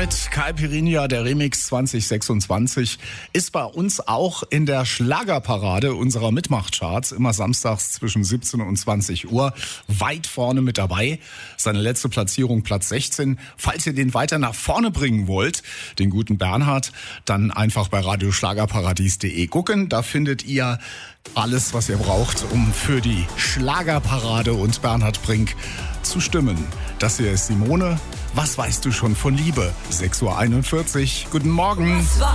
mit Caipirinha, der Remix 2026, ist bei uns auch in der Schlagerparade unserer Mitmachcharts immer samstags zwischen 17 und 20 Uhr weit vorne mit dabei. Seine letzte Platzierung Platz 16. Falls ihr den weiter nach vorne bringen wollt, den guten Bernhard, dann einfach bei radioschlagerparadies.de gucken. Da findet ihr alles, was ihr braucht, um für die Schlagerparade und Bernhard Brink zu stimmen. Das hier ist Simone. Was weißt du schon von Liebe? 6:41 Uhr. Guten Morgen.